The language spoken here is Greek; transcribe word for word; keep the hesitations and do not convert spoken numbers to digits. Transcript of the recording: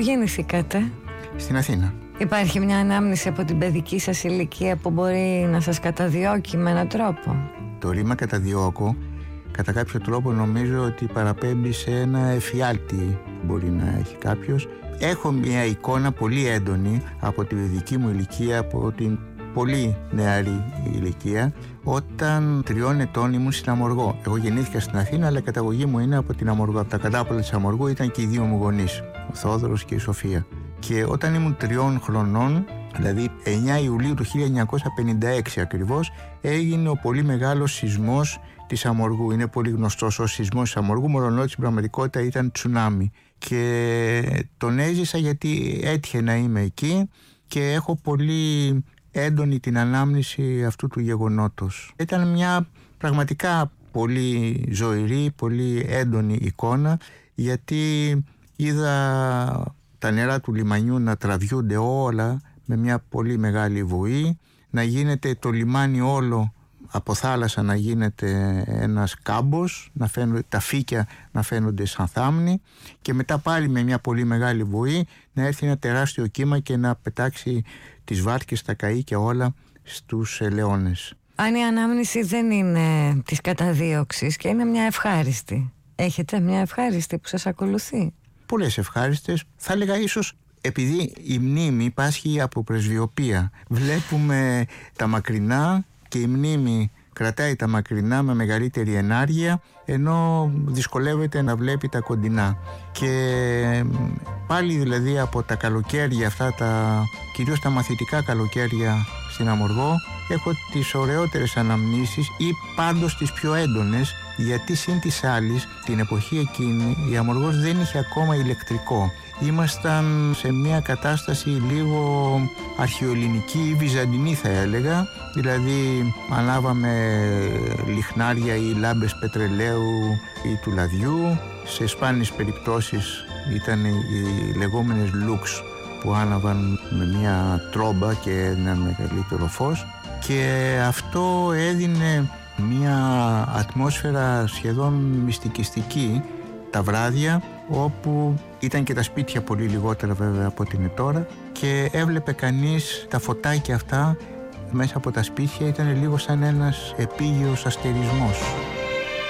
γεννηθήκατε? Στην Αθήνα. Υπάρχει μια ανάμνηση από την παιδική σας ηλικία που μπορεί να σας καταδιώκει με έναν τρόπο? Το ρήμα καταδιώκω κατά κάποιο τρόπο νομίζω ότι παραπέμπει σε ένα εφιάλτη που μπορεί να έχει κάποιος. Έχω μια εικόνα πολύ έντονη από τη δική μου ηλικία, από την πολύ νεαρή ηλικία, όταν τριών ετών ήμουν στην Αμοργό. Εγώ γεννήθηκα στην Αθήνα, αλλά η καταγωγή μου είναι από την Αμοργό. Από τα κατάπολα της Αμοργού ήταν και οι δύο μου γονείς, ο Θόδωρος και η Σοφία. Και όταν ήμουν τριών χρονών, δηλαδή εννέα Ιουλίου του χίλια εννιακόσια πενήντα έξι ακριβώς, έγινε ο πολύ μεγάλος σεισμός της Αμοργού. Είναι πολύ γνωστός ο σεισμός της Αμοργού, μολονότι στην πραγματικότητα ήταν τσουνάμι. Και τον έζησα γιατί έτυχε να είμαι εκεί και έχω πολύ έντονη την ανάμνηση αυτού του γεγονότος. Ήταν μια πραγματικά πολύ ζωηρή, πολύ έντονη εικόνα, γιατί είδα τα νερά του λιμανιού να τραβιούνται όλα με μια πολύ μεγάλη βοή, να γίνεται το λιμάνι όλο από θάλασσα να γίνεται ένας κάμπος, να φαίνονται, τα φύκια να φαίνονται σαν θάμνη, και μετά πάλι με μια πολύ μεγάλη βοή να έρθει ένα τεράστιο κύμα και να πετάξει τις βάρκες, τα καΐ και όλα στους ελαιώνες. Αν η ανάμνηση δεν είναι της καταδίωξης και είναι μια ευχάριστη, έχετε μια ευχάριστη που σας ακολουθεί? Πολλές ευχάριστες, θα έλεγα ίσως επειδή η μνήμη πάσχει από πρεσβειοπία. Βλέπουμε τα μακρινά και η μνήμη κρατάει τα μακρινά με μεγαλύτερη ενάργεια, ενώ δυσκολεύεται να βλέπει τα κοντινά. Και πάλι δηλαδή από τα καλοκαίρια αυτά, τα, κυρίως τα μαθητικά καλοκαίρια στην Αμοργό, έχω τις ωραιότερες αναμνήσεις ή πάντως τις πιο έντονες, γιατί συν της άλλης την εποχή εκείνη η Αμοργός δεν είχε ακόμα ηλεκτρικό. Ήμασταν σε μια κατάσταση λίγο αρχαιοελληνική ή βυζαντινή θα έλεγα, δηλαδή ανάβαμε λιχνάρια ή λάμπες πετρελαίου ή του λαδιού. Σε σπάνιες περιπτώσεις ήταν οι λεγόμενες λουξ που άναβαν με μια τρόμπα και ένα μεγαλύτερο φως, και αυτό έδινε μια ατμόσφαιρα σχεδόν μυστικιστική τα βράδια, όπου ήταν και τα σπίτια πολύ λιγότερα βέβαια από ό,τι είναι τώρα, και έβλεπε κανείς τα φωτάκια αυτά μέσα από τα σπίτια, ήταν λίγο σαν ένας επίγειος αστερισμός.